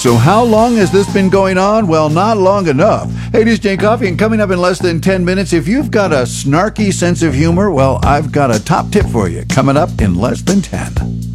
So how long has this been going on? Well, not long enough. Hey, this is Jane Coffee, and coming up in less than 10 minutes, if you've got a snarky sense of humor, well, I've got a top tip for you coming up in less than 10.